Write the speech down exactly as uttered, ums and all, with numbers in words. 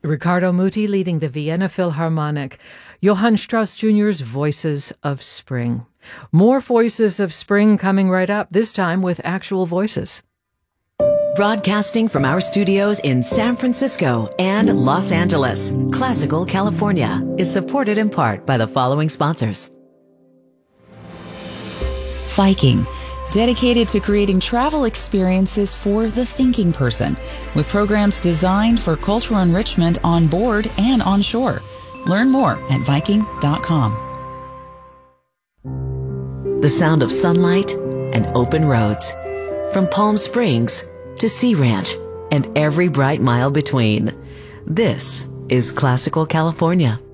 Riccardo Muti leading the Vienna Philharmonic. Johann Strauss Junior's Voices of Spring. More Voices of Spring coming right up, this time with actual voices. Broadcasting from our studios in San Francisco and Los Angeles, Classical California is supported in part by the following sponsors. Viking, dedicated to creating travel experiences for the thinking person, with programs designed for cultural enrichment on board and on shore. Learn more at Viking dot com. The sound of sunlight and open roads, from Palm Springs to Sea Ranch and every bright mile between. This is Classical California.